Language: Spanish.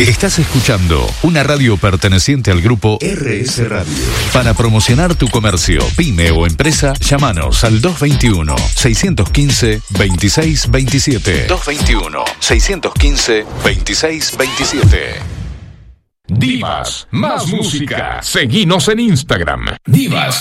Estás escuchando una radio perteneciente al grupo RS Radio. Para promocionar tu comercio, pyme o empresa, llámanos al 221-615-2627. 221-615-2627. Divas, más música. Seguinos en Instagram. Divas.